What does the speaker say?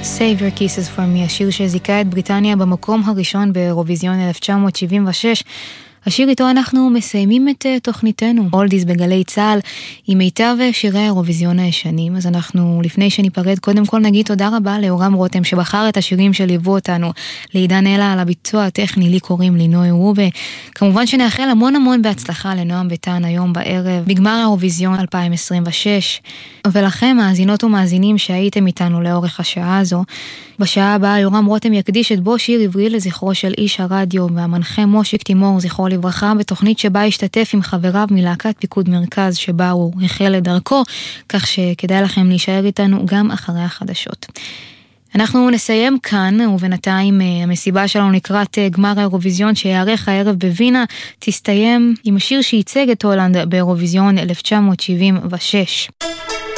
Save Your Kisses for Me, השיר שזיכה את בריטניה במקום הראשון באירוויזיון 1976. השיר איתו אנחנו מסיימים את תוכניתנו אולדיז בגלי צהל עם מיטב שירי האירוויזיון הישנים. אז אנחנו לפני שניפרד קודם כל נגיד תודה רבה לאורם רותם שבחר את השירים שליוו אותנו, לעידן אלה על הביצוע הטכני, לי קוראים לינוי רובה. כמובן שנאחל המון בהצלחה לנועם ביטן היום בערב בגמר האירוויזיון 2026, ולכם מאזינות ומאזינים שהייתם איתנו לאורך השעה הזו. בשעה הבאה יורם רותם יקדיש את בו שיר עברי לזכרו של איש הרדיו והמנחה מושיק תימור זכרו לברכה, בתוכנית שבה השתתף עם חבריו מלהקת פיקוד מרכז שבה הוא החל לדרכו, כך שכדאי לכם להישאר איתנו גם אחרי החדשות. אנחנו נסיים כאן, ובינתיים המסיבה שלנו לקראת גמר האירוויזיון שיערך הערב בווינה תסתיים עם השיר שייצג את הולנד באירוויזיון 1976.